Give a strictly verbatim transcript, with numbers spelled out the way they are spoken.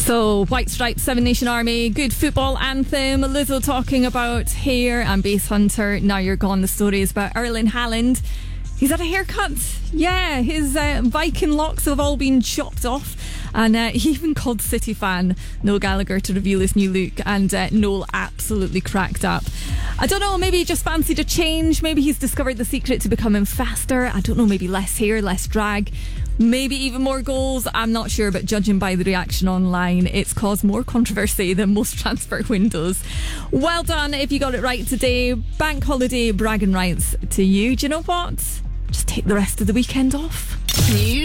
So, White Stripes, Seven Nation Army, good football anthem. Lizzo talking about hair and Base Hunter. Now You're Gone. The story is about Erling Haaland. He's had a haircut. Yeah, his uh, Viking locks have all been chopped off. And uh, he even called City fan Noel Gallagher to reveal his new look. And uh, Noel absolutely cracked up. I don't know, maybe he just fancied a change. Maybe he's discovered the secret to becoming faster. I don't know, maybe less hair, less drag. Maybe even more goals. I'm not sure, but judging by the reaction online, it's caused more controversy than most transfer windows. Well done if you got it right today. Bank holiday bragging rights to you. Do you know what? Just take the rest of the weekend off.